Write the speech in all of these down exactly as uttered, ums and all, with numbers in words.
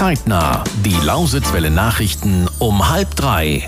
Zeitnah. Die Lausitzwelle Nachrichten um halb drei.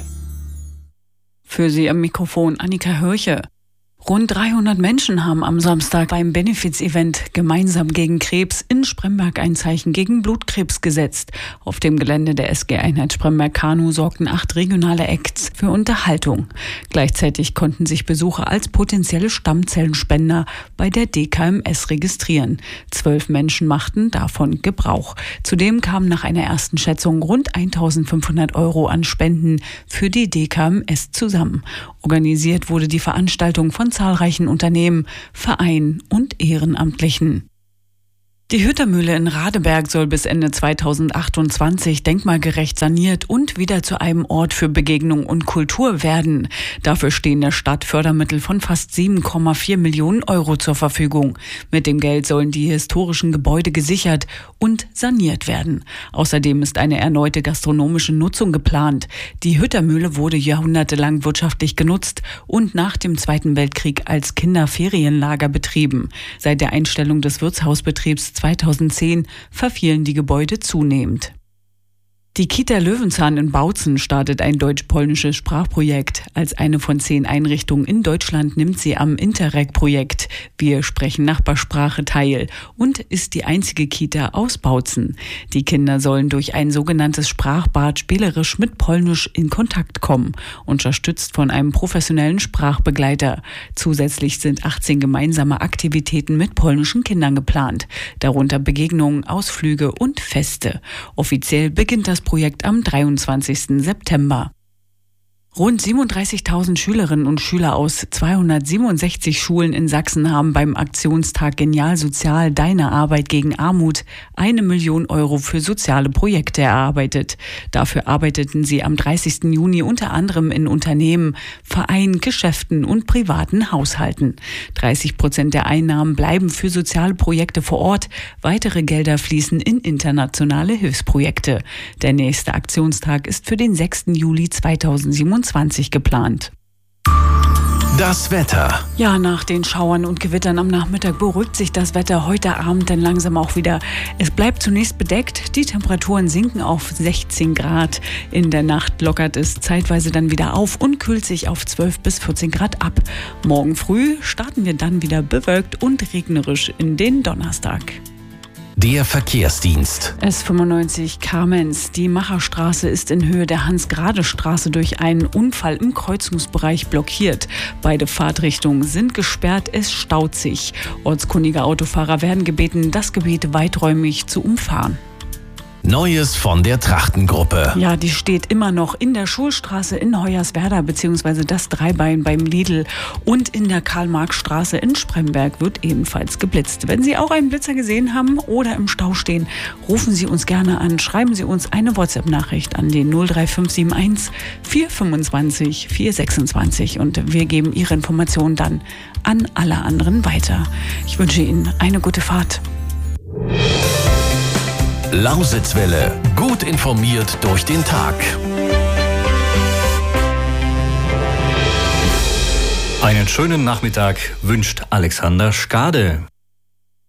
Für Sie am Mikrofon Annika Hörche. Rund dreihundert Menschen haben am Samstag beim Benefiz-Event Gemeinsam gegen Krebs in Spremberg ein Zeichen gegen Blutkrebs gesetzt. Auf dem Gelände der S G-Einheit Spremberg-Kanu sorgten acht regionale Acts für Unterhaltung. Gleichzeitig konnten sich Besucher als potenzielle Stammzellenspender bei der D K M S registrieren. Zwölf Menschen machten davon Gebrauch. Zudem kamen nach einer ersten Schätzung rund eintausendfünfhundert Euro an Spenden für die D K M S zusammen. Organisiert wurde die Veranstaltung von zahlreichen Unternehmen, Vereinen und Ehrenamtlichen. Die Hüttermühle in Radeberg soll bis Ende zweitausendachtundzwanzig denkmalgerecht saniert und wieder zu einem Ort für Begegnung und Kultur werden. Dafür stehen der Stadt Fördermittel von fast sieben Komma vier Millionen Euro zur Verfügung. Mit dem Geld sollen die historischen Gebäude gesichert und saniert werden. Außerdem ist eine erneute gastronomische Nutzung geplant. Die Hüttermühle wurde jahrhundertelang wirtschaftlich genutzt und nach dem Zweiten Weltkrieg als Kinderferienlager betrieben. Seit der Einstellung des Wirtshausbetriebs zweitausendzehn verfielen die Gebäude zunehmend. Die Kita Löwenzahn in Bautzen startet ein deutsch-polnisches Sprachprojekt. Als eine von zehn Einrichtungen in Deutschland nimmt sie am Interreg-Projekt Wir sprechen Nachbarsprache teil und ist die einzige Kita aus Bautzen. Die Kinder sollen durch ein sogenanntes Sprachbad spielerisch mit Polnisch in Kontakt kommen, unterstützt von einem professionellen Sprachbegleiter. Zusätzlich sind achtzehn gemeinsame Aktivitäten mit polnischen Kindern geplant, darunter Begegnungen, Ausflüge und Feste. Offiziell beginnt das Projekt am dreiundzwanzigsten September. Rund siebenunddreißigtausend Schülerinnen und Schüler aus zweihundertsiebenundsechzig Schulen in Sachsen haben beim Aktionstag Genial Sozial – Deine Arbeit gegen Armut eine Million Euro für soziale Projekte erarbeitet. Dafür arbeiteten sie am dreißigsten Juni unter anderem in Unternehmen, Vereinen, Geschäften und privaten Haushalten. dreißig Prozent der Einnahmen bleiben für soziale Projekte vor Ort. Weitere Gelder fließen in internationale Hilfsprojekte. Der nächste Aktionstag ist für den sechsten Juli zweitausendsiebenundzwanzig geplant. Das Wetter. Ja, nach den Schauern und Gewittern am Nachmittag beruhigt sich das Wetter heute Abend dann langsam auch wieder. Es bleibt zunächst bedeckt, die Temperaturen sinken auf sechzehn Grad. In der Nacht lockert es zeitweise dann wieder auf und kühlt sich auf zwölf bis vierzehn Grad ab. Morgen früh starten wir dann wieder bewölkt und regnerisch in den Donnerstag. Der Verkehrsdienst. S fünfundneunzig Kamenz. Die Macherstraße ist in Höhe der Hans-Grade-Straße durch einen Unfall im Kreuzungsbereich blockiert. Beide Fahrtrichtungen sind gesperrt, es staut sich. Ortskundige Autofahrer werden gebeten, das Gebiet weiträumig zu umfahren. Neues von der Trachtengruppe. Ja, die steht immer noch in der Schulstraße in Hoyerswerda bzw. das Dreibein beim Lidl und in der Karl-Marx-Straße in Spremberg wird ebenfalls geblitzt. Wenn Sie auch einen Blitzer gesehen haben oder im Stau stehen, rufen Sie uns gerne an, schreiben Sie uns eine WhatsApp-Nachricht an den null drei fünf sieben eins vier fünfundzwanzig vier sechsundzwanzig und wir geben Ihre Informationen dann an alle anderen weiter. Ich wünsche Ihnen eine gute Fahrt. Lausitzwelle. Gut informiert durch den Tag. Einen schönen Nachmittag wünscht Alexander Skade.